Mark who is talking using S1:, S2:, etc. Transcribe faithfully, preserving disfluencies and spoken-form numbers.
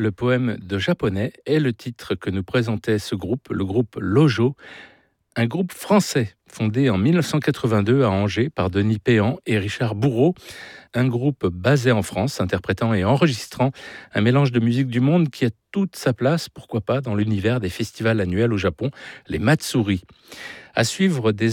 S1: le poème de japonais est le titre que nous présentait ce groupe, le groupe Lojo, un groupe français fondé en mille neuf cent quatre-vingt-deux à Angers par Denis Péan et Richard Bourreau, un groupe basé en France, interprétant et enregistrant un mélange de musique du monde qui a toute sa place, pourquoi pas, dans l'univers des festivals annuels au Japon, les Matsuri. À suivre des